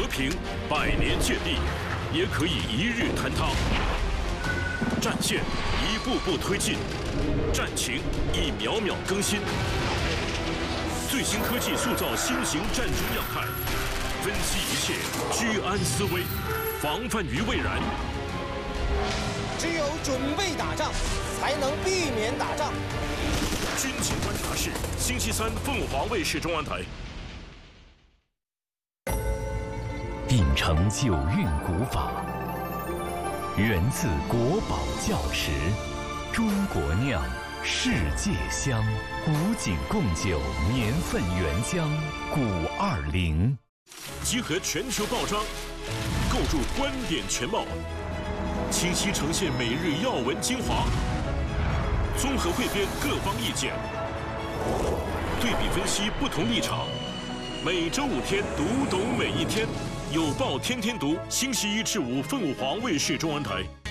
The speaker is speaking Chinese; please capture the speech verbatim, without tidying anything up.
平百年建立，也可以一日坍塌。战线一步步推进，战情一秒秒更新。最新科技塑造新型战争样态，分析一切，居安思危，防范于未然。 只有准备打仗，才能避免打仗。 军情观察室，星期三凤凰卫视中央台。 秉承九韵古法，源自国宝窖石，中国酿，世界香。古井贡酒年份原浆，古二零。 集合全球报章，构筑观点全貌，清晰呈现每日要闻精华，综合汇编各方意见，对比分析不同立场。每周五天，读懂每一天。有报天天读，星期一至五凤凰卫视中文台。